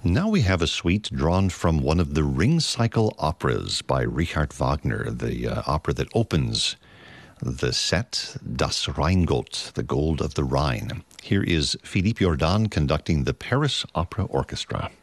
Now we have a suite drawn from one of the Ring Cycle operas by Richard Wagner, the opera that opens the set, Das Rheingold, the Gold of the Rhine. Here is Philippe Jordan conducting the Paris Opera Orchestra.